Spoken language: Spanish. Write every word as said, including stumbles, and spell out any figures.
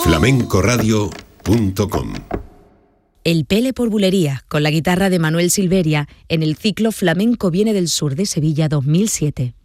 flamenco radio punto com. El Pele por Bulería, con la guitarra de Manuel Silveria, en el ciclo Flamenco Viene del Sur de Sevilla dos mil siete.